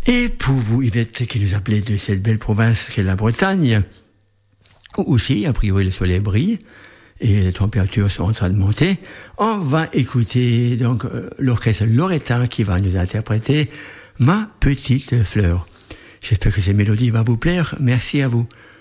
Et pour vous, Yvette, qui nous appelez de cette belle province qu'est la Bretagne, où aussi, a priori, le soleil brille et les températures sont en train de monter, on va écouter donc l'orchestre Loretin qui va nous interpréter Ma petite fleur. J'espère que cette mélodie va vous plaire. Merci à vous.